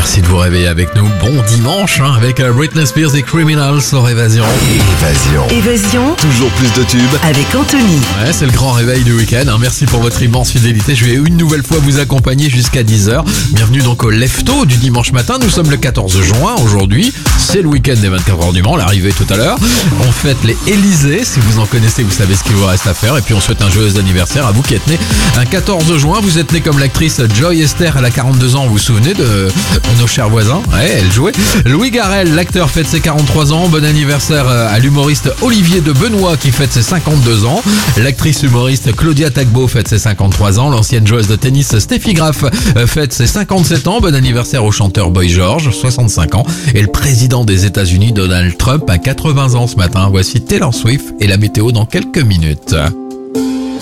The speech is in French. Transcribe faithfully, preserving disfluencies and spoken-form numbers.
Merci de vous réveiller avec nous. Bon dimanche hein, avec Britney Spears et Criminals sur Évasion. Évasion. Évasion. Toujours plus de tubes. Avec Anthony. Ouais, c'est le grand réveil du week-end. Hein. Merci pour votre immense fidélité. Je vais une nouvelle fois vous accompagner jusqu'à dix heures. Bienvenue donc au Lefto du dimanche matin. Nous sommes le quatorze juin aujourd'hui. C'est le week-end des vingt-quatre heures du Mans. L'arrivée tout à l'heure. On fête les Élysées. Si vous en connaissez, vous savez ce qu'il vous reste à faire. Et puis on souhaite un joyeux anniversaire à vous qui êtes né un quatorze juin. Vous êtes né comme l'actrice Joy Esther. Elle a quarante-deux ans. Vous vous souvenez de, de nos chers voisins? Ouais, elle jouait. Louis Garrel, l'acteur, fête ses quarante-trois ans. Bon anniversaire à l'humoriste Olivier de Benoît qui fête ses cinquante-deux ans. L'actrice humoriste Claudia Tagbo fête ses cinquante-trois ans. L'ancienne joueuse de tennis Steffi Graf fête ses cinquante-sept ans. Bon anniversaire au chanteur Boy George, soixante-cinq ans. Et le président des États-Unis Donald Trump a quatre-vingts ans ce matin. Voici Taylor Swift et la météo dans quelques minutes.